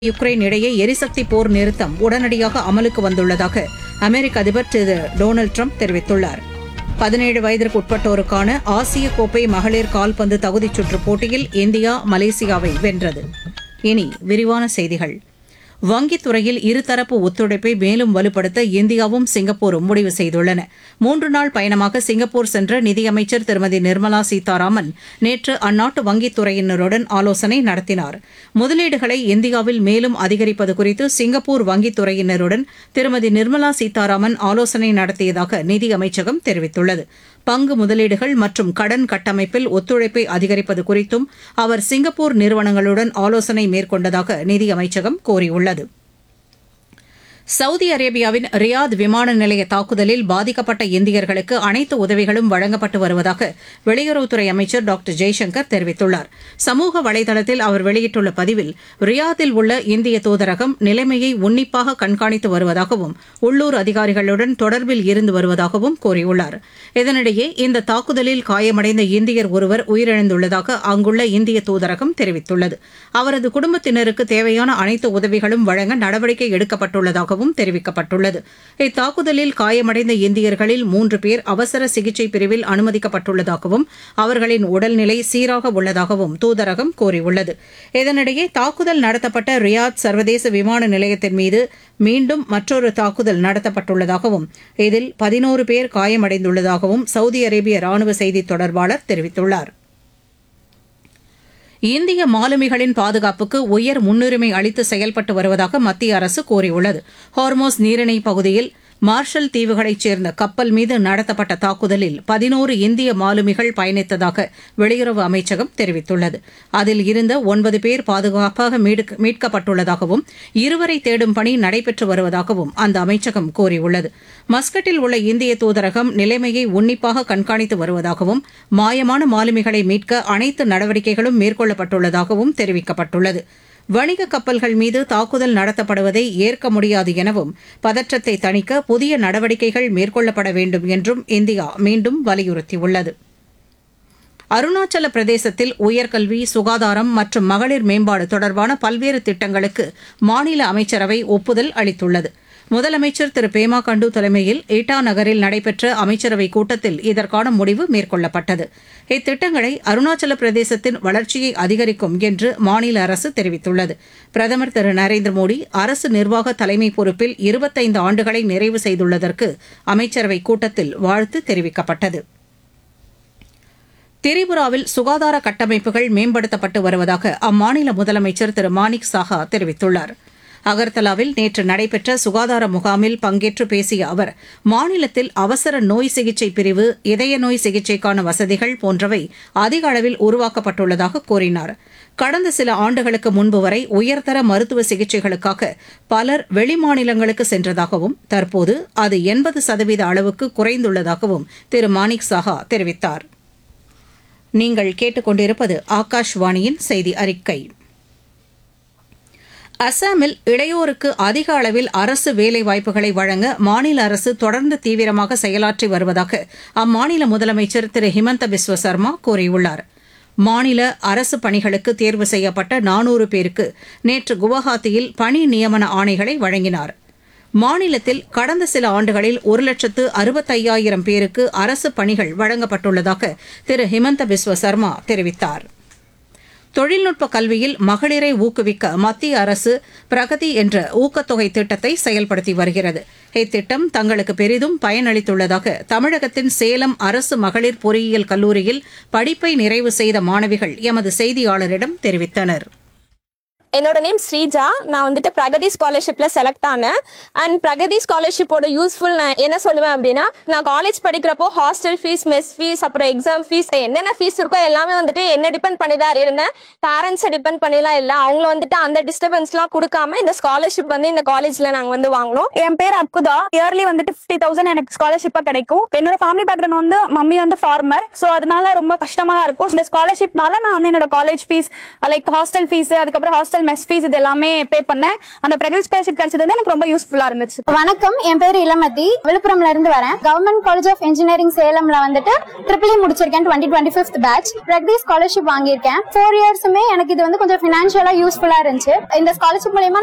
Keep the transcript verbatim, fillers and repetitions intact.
Ukraine இடையே எரிசக்தி போர் நிறுத்தம் உடனடியாக அமலுக்கு வந்துள்ளதாக அமெரிக்க அதிபர் திரு டொனால்டு ட்ரம்ப் தெரிவித்துள்ளார். பதினேழு வயதிற்கு உட்பட்டோருக்கான ஆசிய கோப்பை மகளிர் கால்பந்து தகுதிச் சுற்றுப் போட்டியில் இந்தியா மலேசியாவை வென்றது. இனி விரிவான செய்திகள். வங்கித் துறையில் இருதரப்பு ஒத்துழைப்பை மேலும் வலுப்படுத்த இந்தியாவும் சிங்கப்பூரும் முடிவு செய்துள்ளன. மூன்று நாள் பயணமாக சிங்கப்பூர் சென்ற நிதியமைச்சர் திருமதி நிர்மலா சீதாராமன் நேற்று அந்நாட்டு வங்கித் துறையினருடன் ஆலோசனை நடத்தினார். முதலீடுகளை இந்தியாவில் மேலும் அதிகரிப்பது குறித்து சிங்கப்பூர் வங்கித் துறையினருடன் திருமதி நிர்மலா சீதாராமன் ஆலோசனை நடத்தியதாக நிதியமைச்சகம் தெரிவித்துள்ளது. பங்கு முதலீடுகள் மற்றும் கடன் கட்டமைப்பில் ஒத்துழைப்பை அதிகரிப்பது குறித்தும் அவர் சிங்கப்பூர் நிறுவனங்களுடன் ஆலோசனை மேற்கொண்டதாக நிதியமைச்சகம் கூறியுள்ளது. சவுதி அரேபியாவின் ரியாத் விமான நிலைய தாக்குதலில் பாதிக்கப்பட்ட இந்தியர்களுக்கு அனைத்து உதவிகளும் வழங்கப்பட்டு வருவதாக வெளியுறவுத்துறை அமைச்சர் டாக்டர் ஜெய்சங்கர் தெரிவித்துள்ளார். சமூக வலைதளத்தில் அவர் வெளியிட்டுள்ள பதிவில், ரியாத்தில் உள்ள இந்திய தூதரகம் நிலைமையை உன்னிப்பாக கண்காணித்து வருவதாகவும் உள்ளூர் அதிகாரிகளுடன் தொடர்பில் இருந்து வருவதாகவும் கூறியுள்ளார். இதனிடையே இந்த தாக்குதலில் காயமடைந்த இந்தியர் ஒருவர் உயிரிழந்துள்ளதாக அங்குள்ள இந்திய தூதரகம் தெரிவித்துள்ளது. அவரது குடும்பத்தினருக்கு தேவையான அனைத்து உதவிகளும் வழங்க நடவடிக்கை எடுக்கப்பட்டுள்ளதாகவும் தெரிவிக்கப்பட்டுள்ளது. இத்தாக்குதலில் காயமடைந்த இந்தியர்களில் மூன்று பேர் அவசர சிகிச்சை பிரிவில் அனுமதிக்கப்பட்டுள்ளதாகவும் அவர்களின் உடல்நிலை சீராக உள்ளதாகவும் தூதரகம் கூறியுள்ளது. இதனிடையே தாக்குதல் நடத்தப்பட்ட ரியாத் சர்வதேச விமான நிலையத்தின் மீது மீண்டும் மற்றொரு தாக்குதல் நடத்தப்பட்டுள்ளதாகவும் இதில் பதினோரு பேர் காயமடைந்துள்ளதாகவும் சவுதி அரேபிய ராணுவ செய்தித் தொடர்பாளர் தெரிவித்துள்ளார். இந்திய மாலுமிகளின் பாதுகாப்புக்கு உயர் முன்னுரிமை அளித்து செயல்பட்டு வருவதாக மத்திய அரசு கூறியுள்ளது. ஹார்மோஸ் நீரிணை பகுதியில் மார்ஷல் தீவுகளைச் சேர்ந்த கப்பல் மீது நடத்தப்பட்ட தாக்குதலில் பதினோரு இந்திய மாலுமிகள் பயணித்ததாக வெளியுறவு அமைச்சகம் தெரிவித்துள்ளது. அதில் இருந்த ஒன்பது பேர் பாதுகாப்பாக மீட்கப்பட்டுள்ளதாகவும் இருவரை தேடும் பணி நடைபெற்று வருவதாகவும் அந்த அமைச்சகம் கூறியுள்ளது. மஸ்கட்டில் உள்ள இந்திய தூதரகம் நிலைமையை உன்னிப்பாக கண்காணித்து வருவதாகவும் மாயமான மாலுமிகளை மீட்க அனைத்து நடவடிக்கைகளும் மேற்கொள்ளப்பட்டுள்ளதாகவும் தெரிவிக்கப்பட்டுள்ளது. வணிக கப்பல்கள் மீது தாக்குதல் நடத்தப்படுவதை ஏற்க முடியாது எனவும் பதற்றத்தை தணிக்க புதிய நடவடிக்கைகள் மேற்கொள்ளப்பட வேண்டும் என்றும் இந்தியா மீண்டும் வலியுறுத்தியுள்ளது. அருணாச்சல பிரதேசத்தில் உயர்கல்வி, சுகாதாரம் மற்றும் மகளிர் மேம்பாடு தொடர்பான பல்வேறு திட்டங்களுக்கு மாநில அமைச்சரவை ஒப்புதல் அளித்துள்ளது. முதலமைச்சர் திரு பேமா கண்டு தலைமையில் ஈட்டா நகரில் நடைபெற்ற அமைச்சரவைக் கூட்டத்தில் இதற்கான முடிவு மேற்கொள்ளப்பட்டது. இத்திட்டங்களை அருணாச்சல பிரதேசத்தின் வளர்ச்சியை அதிகரிக்கும் என்று மாநில அரசு தெரிவித்துள்ளது. பிரதமர் திரு நரேந்திர மோடி அரசு நிர்வாக தலைமை பொறுப்பில் இருபத்தைந்து ஆண்டுகளை நிறைவு செய்துள்ளதற்கு அமைச்சரவைக் கூட்டத்தில் வாழ்த்து தெரிவிக்கப்பட்டது. திரிபுராவில் சுகாதார கட்டமைப்புகள் மேம்படுத்தப்பட்டு வருவதாக அம்மாநில முதலமைச்சர் திரு மாணிக் சாஹா தெரிவித்துள்ளார். அகர்தலாவில் நேற்று நடைபெற்ற சுகாதார முகாமில் பங்கேற்று பேசிய அவர், மாநிலத்தில் அவசர நோய் சிகிச்சை பிரிவு, இதய நோய் சிகிச்சைக்கான வசதிகள் போன்றவை அதிக அளவில் உருவாக்கப்பட்டுள்ளதாக கூறினார். கடந்த சில ஆண்டுகளுக்கு முன்பு வரை உயர்தர மருத்துவ சிகிச்சைகளுக்காக பலர் வெளிமாநிலங்களுக்கு சென்றதாகவும் தற்போது அது எண்பது சதவீத அளவுக்கு குறைந்துள்ளதாகவும் திரு மாணிக் சாஹா தெரிவித்தார். நீங்கள் கேட்டுக்கொண்டிருப்பது ஆகாஷ்வாணியின் செய்தி அறிக்கை. அசாமில் இளையோருக்கு அதிக அளவில் அரசு வேலைவாய்ப்புகளை வழங்க மாநில அரசு தொடர்ந்து தீவிரமாக செயலாற்றி வருவதாக அம்மாநில முதலமைச்சர் திரு ஹிமந்த பிஸ்வ சர்மா கூறியுள்ளார். மாநில அரசு பணிகளுக்கு தேர்வு செய்யப்பட்ட நானூறு பேருக்கு நேற்று குவஹாத்தியில் பணி நியமன ஆணைகளை வழங்கினார். மாநிலத்தில் கடந்த சில ஆண்டுகளில் ஒரு லட்சத்து அறுபத்தையாயிரம் பேருக்கு அரசு பணிகள் வழங்கப்பட்டுள்ளதாக திரு ஹிமந்த பிஸ்வ சர்மா தெரிவித்தார். தொழில்நுட்ப கல்வியில் மகளிரை ஊக்குவிக்க மத்திய அரசு பிரகதி என்ற ஊக்கத்தொகை திட்டத்தை செயல்படுத்தி வருகிறது. இத்திட்டம் தங்களுக்கு பெரிதும் பயனளித்துள்ளதாக தமிழகத்தின் சேலம் அரசு மகளிர் பொறியியல் கல்லூரியில் படிப்பை நிறைவு செய்த மாணவிகள் எமது செய்தியாளரிடம் தெரிவித்தனர். என்னோட நேம் ஸ்ரீஜா. நான் வந்துட்டு பிரகதி ஸ்காலர்ஷிப்ல செலக்ட் ஆனேன். அண்ட் பிரகதி ஸ்காலர்ஷிப்போட யூஸ்ஃபுல் நான் என்ன சொல்லுவேன் அப்படின்னா, நான் காலேஜ் படிக்கிறப்போ ஹாஸ்டல் ஃபீஸ், மெஸ் ஃபீஸ், அப்புறம் எக்ஸாம் ஃபீஸ், என்னென்ன ஃபீஸ் இருக்கோ எல்லாமே வந்துட்டு என்ன டிபெண்ட் பண்ணி தான் இருந்தேன். பேரண்ட்ஸை டிபெண்ட் பண்ணிலாம் இல்லை. அவங்கள வந்துட்டு அந்த டிஸ்டர்பன்ஸ்லாம் கொடுக்காம இந்த ஸ்காலர்ஷிப் வந்து இந்த காலேஜ்ல நாங்கள் வந்து வாங்கினோம். என் பேர் அக்குதா. இயர்லி வந்துட்டு ஃபிஃப்டி தௌசண்ட் எனக்கு ஸ்காலர்ஷிப்பா கிடைக்கும். என்னோட ஃபேமிலி பேக்ரவுண்ட் வந்து மம்மி வந்து ஃபார்மர். ஸோ அதனால ரொம்ப கஷ்டமா இருக்கும். இந்த ஸ்காலர்ஷிப்னால நான் வந்து என்னோட college fees, like hostel fees, அதுக்கப்புறம் ஹாஸ்டல் ஹாஸ்டல் மெஸ் ஃபீஸ் இது எல்லாமே பே பண்ணேன். அந்த பிரகதி ஸ்காலர்ஷிப் கிடைச்சது வந்து எனக்கு ரொம்ப யூஸ்ஃபுல்லா இருந்துச்சு. வணக்கம், என் பேர் இளமதி, விழுப்புரம்ல இருந்து வரேன். கவர்மெண்ட் காலேஜ் ஆஃப் இன்ஜினியரிங் சேலம்ல வந்துட்டு ட்ரிபிள் இ முடிச்சிருக்கேன். Twenty twenty fifth batch Pragati scholarship வாங்கியிருக்கேன். ஃபோர் இயர்ஸுமே எனக்கு இது வந்து கொஞ்சம் ஃபினான்ஷியலா யூஸ்ஃபுல்லா இருந்துச்சு. இந்த ஸ்காலர்ஷிப் மூலமா